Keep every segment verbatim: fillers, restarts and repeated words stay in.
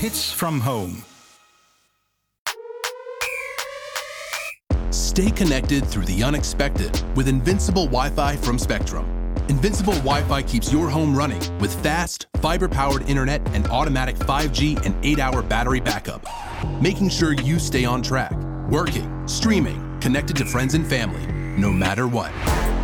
Hits from home. Stay connected through the unexpected with Invincible Wi-Fi from Spectrum. Invincible Wi-Fi keeps your home running with fast, fiber-powered internet and automatic five G and eight hour battery backup, making sure you stay on track, working, streaming, connected to friends and family, no matter what.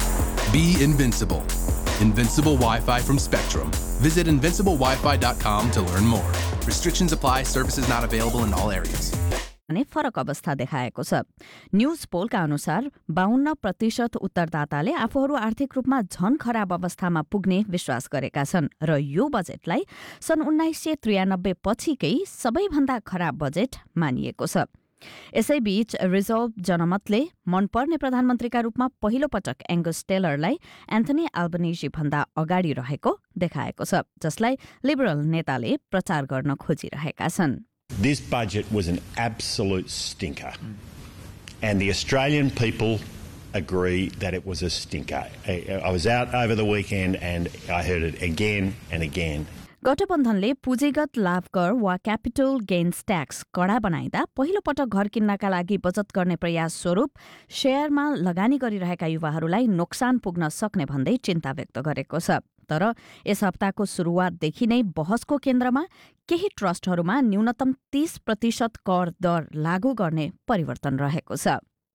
Be invincible. Invincible Wi-Fi from Spectrum. Visit invincible wi fi dot com to learn more. Restrictions apply. Services not available in all areas. भने फरक अवस्था देखाएको छ। News polka अनुसार बाहन्न प्रतिशत उत्तरदाताले आफूहरू आर्थिक रूपमा झन खराब अवस्थामा पुग्ने विश्वास गरेका छन् र यो बजेटलाई सन् उन्नाइस सय त्रियानब्बे पछिकै सबैभन्दा खराब बजेट मानिएको छ। यसैबीच रिजर्भ जनमतले मनपर्ने प्रधानमन्त्रीका रूपमा पहिलो पटक एङ्गस टेलरलाई एन्थनी अल्बनेजी भन्दा अगाडि रहेको देखाएको छ, जसलाई लिबरल नेताले प्रचार गर्न खोजिरहेका छन्। This budget was an absolute stinker, and the Australian people agree that it was a stinker. I, I was out over the weekend and I heard it again and again. गठबन्धनले पुँजीगत लाभ कर वा क्यापिटल गेन्स ट्याक्स कडा बनाइदा पहिलो पटक घर किन्नका लागि बचत गर्ने प्रयास स्वरूप शेयरमा लगानी गरिरहेका युवाहरूलाई नोक्सान पुग्न सक्ने भन्दै चिन्ता व्यक्त गरेको छ। तर यस हप्ताको सुरुवातदेखि नै बहसको केन्द्रमा केही ट्रस्टहरूमा न्यूनतम तीस प्रतिशत कर दर लागू गर्ने परिवर्तन रहेको छ।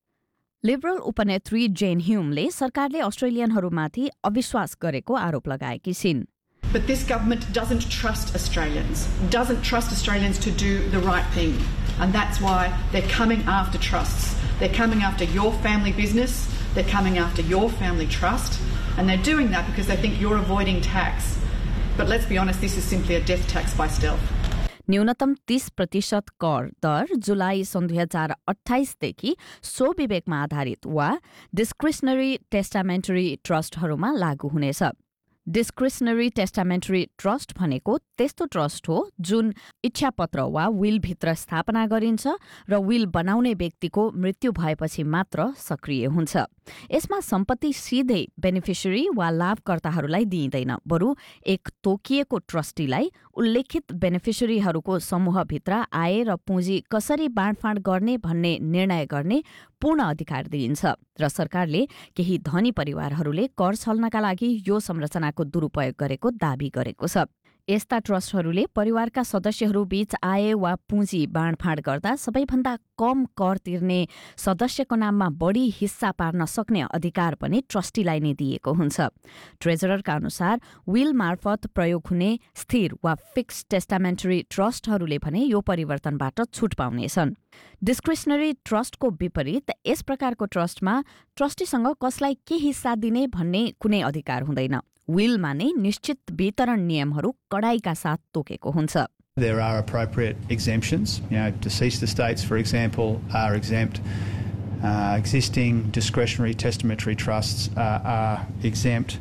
लिबरल उपनेत्री जेन ह्युमले सरकारले अस्ट्रेलियनहरूमाथि अविश्वास गरेको आरोप लगाएकी छिन्। But this government doesn't trust Australians, doesn't trust Australians to do the right thing. And that's why they're coming after trusts. They're coming after your family business, they're coming after your family trust, and they're doing that because they think you're avoiding tax. But let's be honest, this is simply a death tax by stealth. न्यूनतम तीस प्रतिशत कर दर जुलाई सन् दुई हजार अठाइसदेखि so विवेकमा आधारित वा डिस्क्रिसनरी टेस्टामेन्टरी ट्रस्टहरूमा लागू हुनेछ। डिस्क्रिसनरी टेस्टामेन्टरी ट्रस्ट भनेको त्यस्तो ट्रस्ट हो जुन इच्छापत्र वा विलभित्र स्थापना गरिन्छ र विल बनाउने व्यक्तिको मृत्यु भएपछि मात्र सक्रिय हुन्छ। यसमा सम्पत्ति सिधै बेनिफिसियरी वा लाभकर्ताहरूलाई दिइँदैन, बरु एक तोकिएको ट्रस्टीलाई उल्लेखित बेनिफिसियरीहरूको समूहभित्र आय र पुँजी कसरी बाँडफाँड गर्ने भन्ने निर्णय गर्ने पूर्ण अधिकार दिइन्छ र सरकारले केही धनी परिवारहरूले कर छल्नका लागि यो संरचनाको दुरुपयोग गरेको दावी गरेको छ। यस्ता ट्रस्टहरूले परिवारका सदस्यहरूबीच आय वा पुँजी बाँडफाँड गर्दा सबैभन्दा कम कर तिर्ने सदस्यको नाममा बढी हिस्सा पार्न सक्ने अधिकार पनि ट्रस्टीलाई नै दिएको हुन्छ। ट्रेजररका अनुसार विल मार्फत प्रयोग हुने स्थिर वा फिक्स टेस्टामेन्टरी ट्रस्टहरूले भने यो परिवर्तनबाट छुट पाउनेछन्। डिस्क्रिसनरी ट्रस्टको विपरीत यस प्रकारको ट्रस्टमा ट्रस्टीसँग कसलाई के हिस्सा दिने भन्ने कुनै अधिकार हुँदैन। विलमा नै निश्चित वितरण नियमहरू कडाइका साथ तोकेको हुन्छ। There are appropriate exemptions. You know, deceased estates, for example, are exempt. Uh, existing discretionary testamentary trusts uh, are exempt.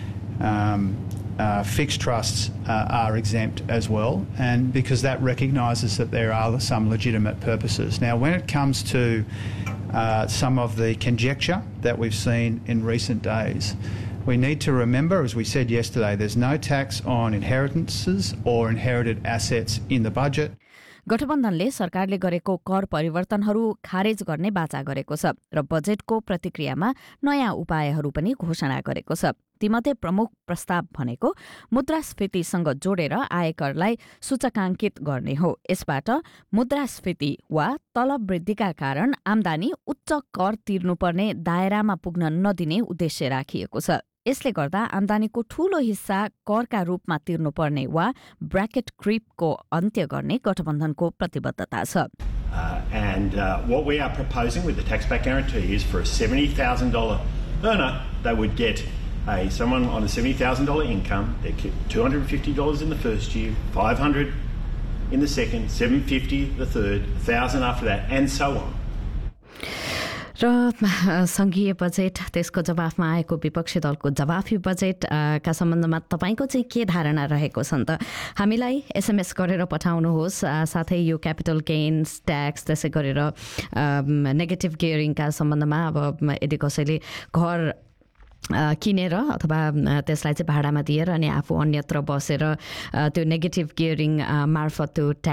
Um, uh, fixed trusts uh, are exempt as well, and because that recognises that there are some legitimate purposes. Now, when it comes to uh, some of the conjecture that we've seen in recent days, we need to remember, as we said yesterday, there's no tax on inheritances or inherited assets in the budget. गठबन्धनले सरकारले गरेको कर परिवर्तनहरू खारेज गर्ने बाचा गरेको छ र बजेटको प्रतिक्रियामा नयाँ उपायहरू पनि घोषणा गरेको छ। तीमध्ये प्रमुख प्रस्ताव भनेको मुद्रास्फीतिसँग जोडेर आयकरलाई सूचकाङ्कित गर्ने हो। यसबाट मुद्रास्फीति वा तलब वृद्धिका कारण आम्दानी उच्च कर तिर्नुपर्ने दायरामा पुग्न नदिने उद्देश्य राखिएको छ। यसले गर्दा आम्दानीको ठूलो हिस्सा करका रूपमा तिर्नुपर्ने वा ब्र्याकेट क्रिपको अन्त्य गर्ने गठबन्धनको प्रतिबद्धता छ। Uh, and uh, what we are proposing with the tax-back guarantee is for a seventy thousand dollars earner, they would get a, someone on a seventy thousand dollars income, they get two hundred fifty dollars in the first year, five hundred dollars in the second, seven hundred fifty dollars the third, one thousand dollars after that, and so on. र संघीय budget त्यसको जवाफमा आएको विपक्षी दलको जवाफी budget का सम्बन्धमा तपाईको चाहिँ के धारणा रहेको छ त हामीलाई एसएमएस गरेर पठाउनुहोस्। साथै यो क्यापिटल गेन्स ट्याक्स त्यसै गरेर नेगेटिभ गियरिङका सम्बन्धमा अब यदि कसैले घर किनेर अथवा त्यसलाई चाहिँ भाडामा दिएर अनि आफू अन्यत्र बसेर त्यो नेगेटिभ गियरिङ मार्फत त्यो